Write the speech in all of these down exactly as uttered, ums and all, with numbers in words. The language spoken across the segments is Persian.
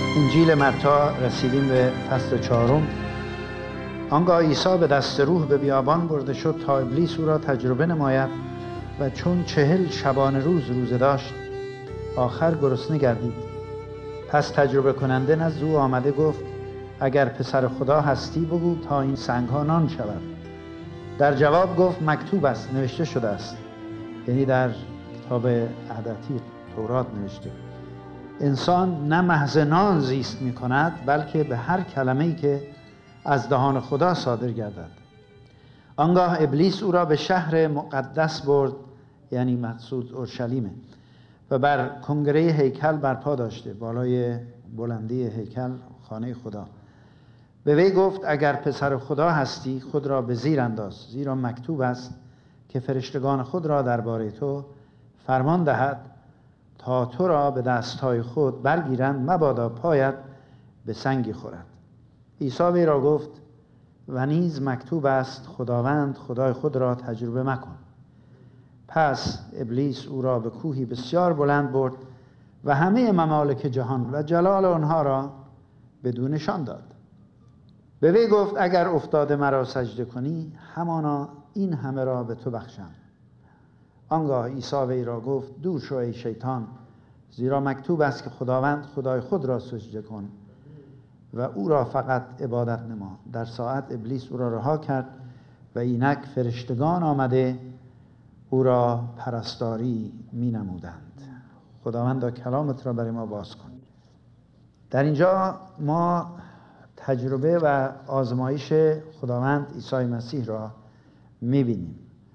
انجیل متی رسیدیم به فصل چهارم. آنگاه عیسی به دست روح به بیابان برده شد تا ابلیس او را تجربه نماید و چون چهل شبانه روز روزه داشت آخر گرسنه گردید. پس تجربه کننده نزد او آمده گفت اگر پسر خدا هستی بگو تا این سنگ ها نان شود. در جواب گفت مکتوب است، نوشته شده است. یعنی در کتاب عهد عتیق تورات نوشته انسان نه محض نان زیست می کند بلکه به هر کلمه‌ای که از دهان خدا صادر گردد. آنگاه ابلیس او را به شهر مقدس برد، یعنی مقصود اورشلیمه، و بر کنگره هیکل برپا داشته، بالای بلندی هیکل خانه خدا. به وی گفت اگر پسر خدا هستی خود را به زیر انداز، زیرا مکتوب است که فرشتگان خود را درباره تو فرمان دهد تا تو را به دستهای خود برگیرند، مبادا پایت به سنگی خورد. عیسی وی را گفت و نیز مکتوب است خداوند خدای خود را تجربه مکن. پس ابلیس او را به کوهی بسیار بلند برد و همه ممالک جهان و جلال آنها را بدونشان داد. به وی گفت اگر افتاده مرا سجده کنی همانا این همه را به تو بخشم. آنگاه عیسی وی را گفت دور شو ای شیطان، زیرا مکتوب است که خداوند خدای خود را سجده کن و او را فقط عبادت نما. در ساعت ابلیس او را رها کرد و اینک فرشتگان آمده او را پرستاری می نمودند. خداوند کلامت را برای ما باز کن. در اینجا ما تجربه و آزمایش خداوند عیسی مسیح را می بینیم.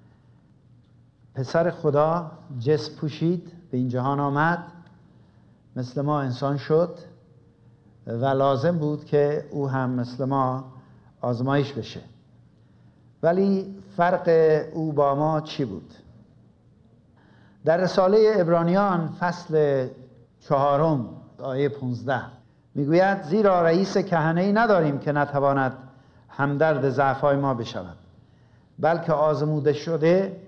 پسر خدا جسم پوشید، به این جهان آمد، مثل ما انسان شد و لازم بود که او هم مثل ما آزمایش بشه. ولی فرق او با ما چی بود؟ در رساله عبرانیان فصل چهارم آیه پانزده میگوید زیرا رئیس کهنه‌ای نداریم که نتواند همدرد ضعف‌های ما بشود، بلکه آزموده شده